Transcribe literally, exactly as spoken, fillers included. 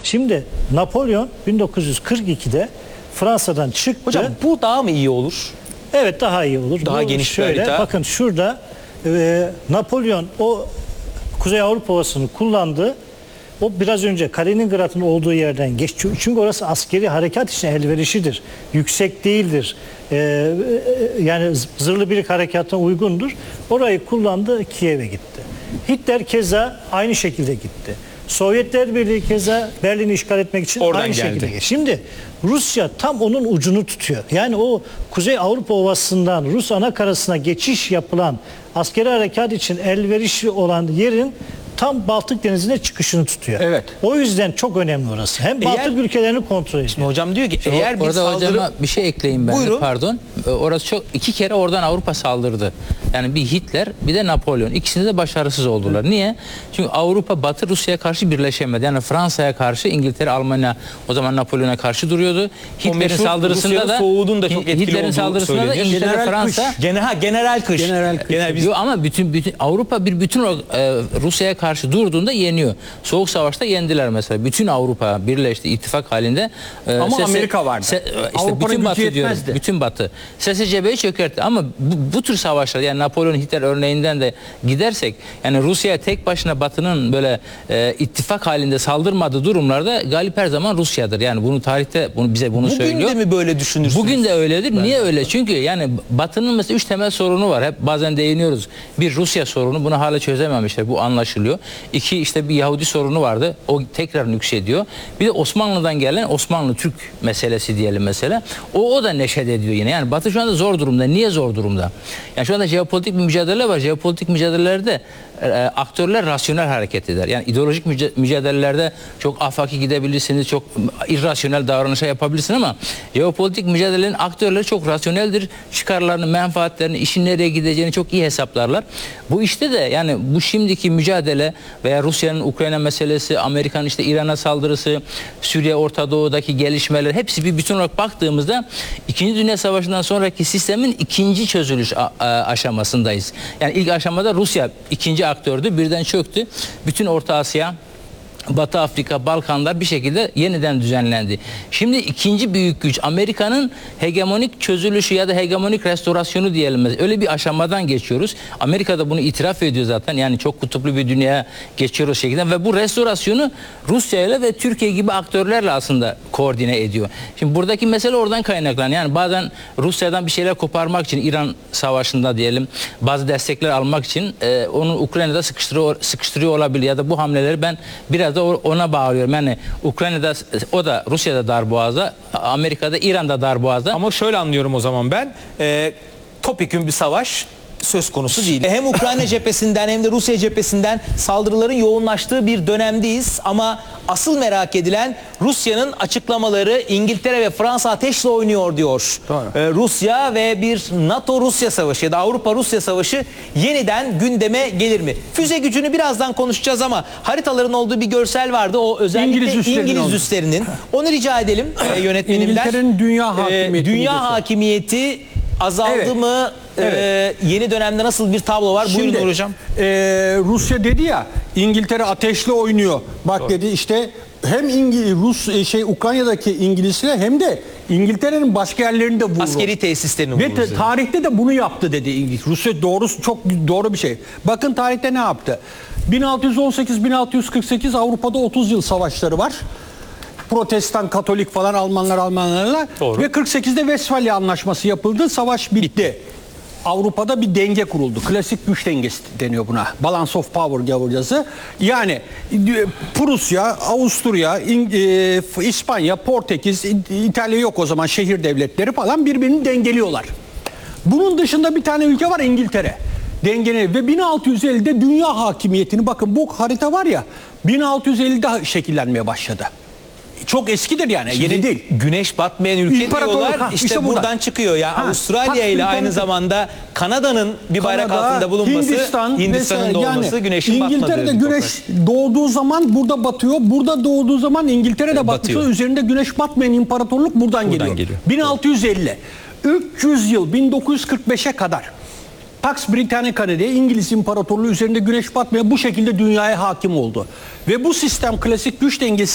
Şimdi Napolyon bin dokuz yüz kırk ikide Fransa'dan çıktı. Hocam bu daha mı iyi olur? Evet, daha iyi olur. Daha Bu geniş bir şöyle, harita. bakın şurada e, Napolyon o Kuzey Avrupa Ovası'nı kullandı. O biraz önce Kaliningrad'ın olduğu yerden geç. Çünkü orası askeri harekat için elverişlidir. Yüksek değildir. Ee, yani zırhlı birlik harekatına uygundur. Orayı kullandı, Kiev'e gitti. Hitler keza aynı şekilde gitti. Sovyetler Birliği keza Berlin'i işgal etmek için Oradan aynı geldi. şekilde. Şimdi Rusya tam onun ucunu tutuyor. Yani o Kuzey Avrupa Ovası'ndan Rus anakarasına geçiş yapılan askeri harekat için elverişli olan yerin tam Baltık Denizi'ne çıkışını tutuyor. Evet. O yüzden çok önemli orası. Hem Baltık Eğer- ülkelerini kontrol ediyor. Hocam diyor ki O- eğer bir orada saldırı... hocama bir şey ekleyeyim ben de, Buyurun. pardon. Ee, Orası çok iki kere oradan Avrupa saldırdı. Yani bir Hitler bir de Napolyon. İkisinde de başarısız oldular. Niye? Çünkü Avrupa Batı Rusya'ya karşı birleşemedi. Yani Fransa'ya karşı İngiltere, Almanya o zaman Napolyon'a karşı duruyordu. Hitler'in meşhur saldırısında Rusya'nın da soğuğunun da çok etkili Hitler'in olduğu saldırısında da söyleniyor. İngiltere, General Fransa Kış. Gene, ha, general kış. General kış. Genel biz... Yo, ama bütün bütün Avrupa bir bütün o, e, Rusya'ya karşı durduğunda yeniyor. Soğuk Savaş'ta yendiler mesela. Bütün Avrupa birleşti ittifak halinde. E, Ama Amerika vardı. işte Avrupa'nın bütün gücü Batı diyorum. yetmezdi. Bütün Batı. S S C B'yi çökertti ama bu, bu tür savaşlar yani Napolyon Hitler örneğinden de gidersek yani Rusya'ya tek başına Batı'nın böyle e, ittifak halinde saldırmadığı durumlarda galip her zaman Rusya'dır. Yani bunu tarihte bunu bize bunu Bugün söylüyor. de mi böyle düşünürsünüz? Bugün de öyledir. Niye öyle? Çünkü yani Batı'nın mesela üç temel sorunu var. Hep bazen değiniyoruz. Bir, Rusya sorunu. Bunu hala çözememişler. Bu anlaşılıyor. İki, işte bir Yahudi sorunu vardı. O tekrar nüksediyor. Bir de Osmanlı'dan gelen Osmanlı-Türk meselesi diyelim mesela. O, o da neşet ediyor yine. Yani Batı şu anda zor durumda. Niye zor durumda? Yani şu anda jeopolitik bir mücadele var. Jeopolitik mücadelelerde e, aktörler rasyonel hareket eder. Yani ideolojik müca- mücadelelerde çok afaki gidebilirsiniz, çok irrasyonel davranışa yapabilirsiniz ama jeopolitik mücadelelerin aktörleri çok rasyoneldir. Çıkarlarını, menfaatlerini, işin nereye gideceğini çok iyi hesaplarlar. Bu işte de yani bu şimdiki mücadele veya Rusya'nın Ukrayna meselesi, Amerika'nın işte İran'a saldırısı, Suriye, Orta Doğu'daki gelişmeler hepsi bir bütün olarak baktığımızda İkinci Dünya Savaşı'ndan sonraki sistemin ikinci çözülüş a- a- aşamasındayız. Yani ilk aşamada Rusya ikinci aktördü, birden çöktü. Bütün Orta Asya, Batı Afrika, Balkanlar bir şekilde yeniden düzenlendi. Şimdi ikinci büyük güç Amerika'nın hegemonik çözülüşü ya da hegemonik restorasyonu diyelim. Öyle bir aşamadan geçiyoruz. Amerika da bunu itiraf ediyor zaten. Yani çok kutuplu bir dünyaya geçiyoruz şekilde ve bu restorasyonu Rusya ile ve Türkiye gibi aktörlerle aslında koordine ediyor. Şimdi buradaki mesele oradan kaynaklanıyor. Yani bazen Rusya'dan bir şeyler koparmak için İran Savaşı'nda diyelim bazı destekler almak için e, onu Ukrayna'da sıkıştırıyor, sıkıştırıyor olabilir ya da bu hamleleri ben biraz da ona bağlıyorum. Yani Ukrayna'da o da Rusya'da darboğazda, Amerika'da, İran'da darboğazda. Ama şöyle anlıyorum o zaman ben. E, topyekün bir savaş söz konusu değil. Hem Ukrayna cephesinden hem de Rusya cephesinden saldırıların yoğunlaştığı bir dönemdeyiz. Ama asıl merak edilen Rusya'nın açıklamaları. İngiltere ve Fransa ateşle oynuyor diyor. Ee, Rusya ve bir NATO-Rusya savaşı ya da Avrupa-Rusya savaşı yeniden gündeme gelir mi? Füze gücünü birazdan konuşacağız ama haritaların olduğu bir görsel vardı. O özellikle İngiliz İngiliz, üslerinin oldu. üslerinin. Onu rica edelim e, yönetmenimden. İngiltere'nin dünya Ee, hakimiyeti. dünya müjdesi. hakimiyeti azaldı Evet. mı? Evet. Ee, yeni dönemde nasıl bir tablo var? Şimdi, Buyurun Nur hocam. e, Rusya dedi ya İngiltere ateşle oynuyor. Bak dedi işte hem İngiliz, Rus e, şey Ukrayna'daki İngilizler hem de İngiltere'nin başka yerlerinde vurdu. Askeri tesislerini Ve vururuz te- dedi. tarihte de bunu yaptı dedi İngiliz. Rusya doğrusu çok doğru bir şey. Bakın tarihte ne yaptı? bin altı yüz on sekiz bin altı yüz kırk sekiz Avrupa'da otuz yıl savaşları var. Protestan, Katolik falan Almanlar Almanlarla Doğru. ve kırk sekizde Westfalia Anlaşması yapıldı. Savaş bitti. Avrupa'da bir denge kuruldu. Klasik güç dengesi deniyor buna. Balance of power gavurcası. Yani e, Prusya, Avusturya, İng- e, İspanya, Portekiz, İ- İtalya yok o zaman şehir devletleri falan birbirini dengeliyorlar. Bunun dışında bir tane ülke var İngiltere. Dengeni ve bin altı yüz ellide dünya hakimiyetini bakın bu harita var ya bin altı yüz ellide şekillenmeye başladı. Çok eskidir yani yeni değil. Güneş batmayan ülke İmparatorluk, diyorlar. ha, işte, işte buradan buradan. çıkıyor. Yani Ha, Avustralya Pax ile aynı Britannica. zamanda Kanada'nın bir bayrak Kanada, altında bulunması, Hindistan, Hindistan'ın vesaire. da olması Yani güneşin batmadığı İngiltere'de bir güneş doğduğu zaman burada batıyor. Burada doğduğu zaman İngiltere'de batıyor. batıyor. Üzerinde güneş batmayan imparatorluk buradan, geliyor. geliyor. bin altı yüz elli. üç yüz yıl bin dokuz yüz kırk beşe kadar Pax Britannica diye İngiliz İmparatorluğu üzerinde güneş batmayan bu şekilde dünyaya hakim oldu. Ve bu sistem klasik güç dengesi